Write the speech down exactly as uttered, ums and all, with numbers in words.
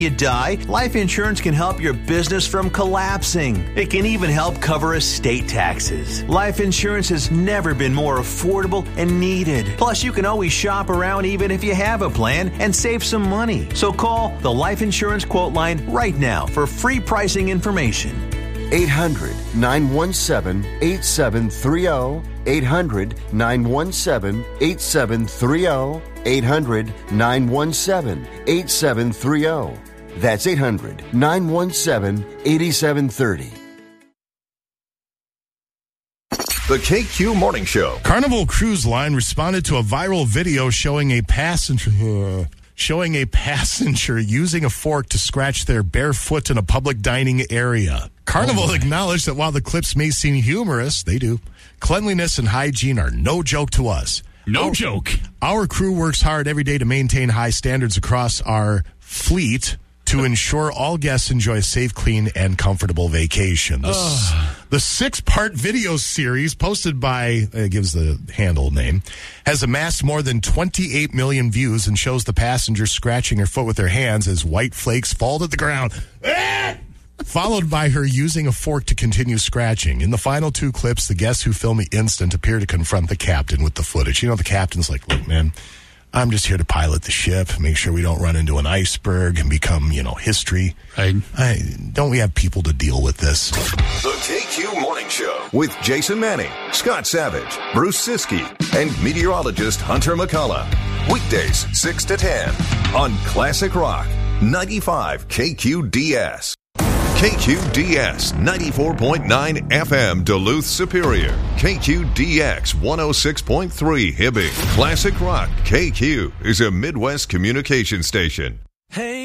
you die, life insurance can help your business from collapsing. It can even help cover estate taxes. Life insurance has never been more affordable and needed. Plus, you can always shop around even if you have a plan and save some money. So call the Life Insurance Quote Line right now for free pricing information. eight hundred, nine one seven, eight seven three zero. eight hundred, nine one seven, eight seven three zero. eight hundred, nine one seven, eight seven three zero. That's eight hundred, nine one seven, eight seven three zero. The K Q Morning Show. Carnival Cruise Line responded to a viral video showing a passenger uh, showing a passenger using a fork to scratch their bare foot in a public dining area. Carnival oh acknowledged that while the clips may seem humorous, they do. Cleanliness and hygiene are no joke to us. No our, joke. Our crew works hard every day to maintain high standards across our fleet to ensure all guests enjoy a safe, clean, and comfortable vacation. The, uh. the six-part video series posted by, it gives the handle name, has amassed more than twenty-eight million views and shows the passenger scratching her foot with her hands as white flakes fall to the ground. Followed by her using a fork to continue scratching. In the final two clips, the guests who film the instant appear to confront the captain with the footage. You know, the captain's like, look, man, I'm just here to pilot the ship, make sure we don't run into an iceberg and become, you know, history. Right. I, don't we have people to deal with this? The K Q Morning Show with Jason Manning, Scott Savage, Bruce Siskey, and meteorologist Hunter McCullough. Weekdays, six to ten on Classic Rock, ninety-five K Q D S. K Q D S ninety-four point nine F M Duluth Superior. K Q D X one oh six point three Hibbing. Classic Rock K Q is a Midwest communication station. Hey.